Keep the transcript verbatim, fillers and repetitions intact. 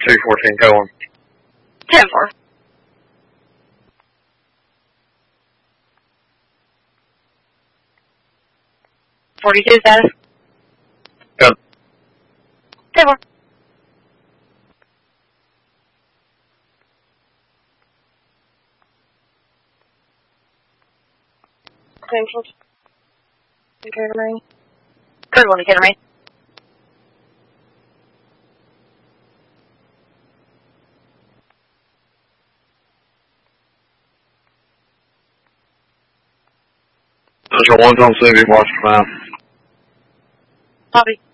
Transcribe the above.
two fourteen going. ten four. forty-two status. Good. ten four. Central. Academy. Good one, Academy. That's your one on C V, watch for now. Copy.